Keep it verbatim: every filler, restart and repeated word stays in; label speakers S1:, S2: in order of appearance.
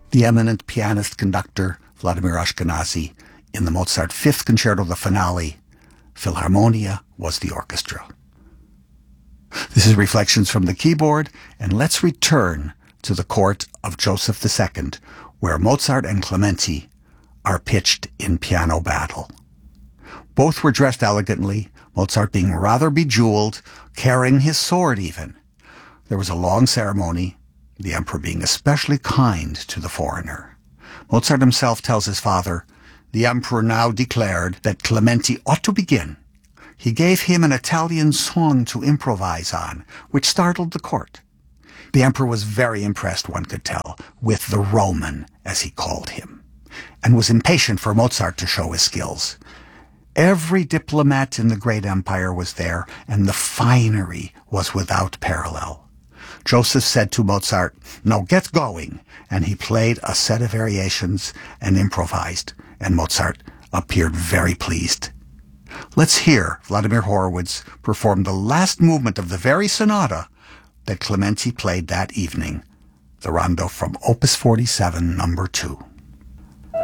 S1: The eminent pianist-conductor Vladimir Ashkenazy in the Mozart Fifth Concerto, the finale, Philharmonia was the orchestra. This is Reflections from the Keyboard, and let's return to the court of Joseph the Second, where Mozart and Clementi are pitched in piano battle. Both were dressed elegantly, Mozart being rather bejeweled, carrying his sword even. There was a long ceremony, the emperor being especially kind to the foreigner. Mozart himself tells his father, the emperor now declared that Clementi ought to begin. He gave him an Italian song to improvise on, which startled the court. The emperor was very impressed, one could tell, with the Roman, as he called him, and was impatient for Mozart to show his skills. Every diplomat in the great empire was there, and the finery was without parallel. Joseph said to Mozart, "Now get going," and he played a set of variations and improvised, and Mozart appeared very pleased. Let's hear Vladimir Horowitz perform the last movement of the very sonata that Clementi played that evening, the rondo from Opus forty-seven, number two.